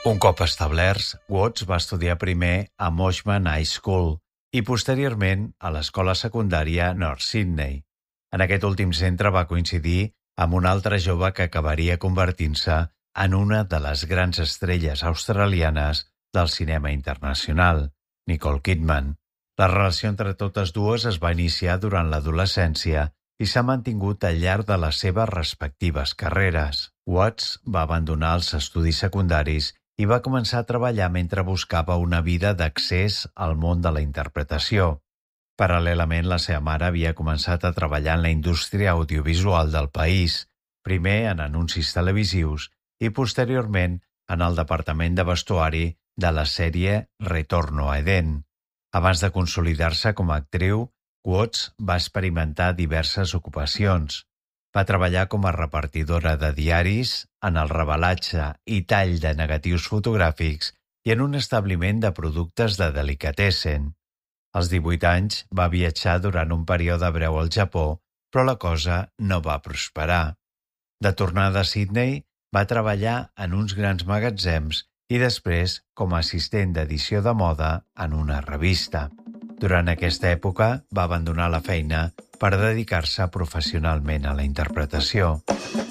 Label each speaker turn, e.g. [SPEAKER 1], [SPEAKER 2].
[SPEAKER 1] Un cop establerts, Watts va estudiar primer a Moshman High School i posteriorment a l'escola secundària North Sydney. En aquest últim centre va coincidir amb un altre jove que acabaria convertint-se en una de les grans estrelles australianes del cinema internacional, Nicole Kidman. La relació entre totes dues es va iniciar durant l'adolescència i s'ha mantingut al llarg de les seves respectives carreres. Watts va abandonar els estudis secundaris i va començar a treballar mentre buscava una vida d'accés al món de la interpretació. Paral·lelament, la seva mare havia començat a treballar en la indústria audiovisual del país, primer en anuncis televisius i posteriorment en el departament de vestuari de la sèrie Retorno a Eden. Abans de consolidar-se com a actriu, Watts va experimentar diverses ocupacions. Va treballar com a repartidora de diaris, en el revelatge i tall de negatius fotogràfics i en un establiment de productes de delicatessen. Als 18 anys va viatjar durant un període breu al Japó, però la cosa no va prosperar. De tornada a Sydney, va treballar en uns grans magatzems i després com a assistent d'edició de moda en una revista. Durant aquesta època va abandonar la feina per dedicar-se professionalment a la interpretació.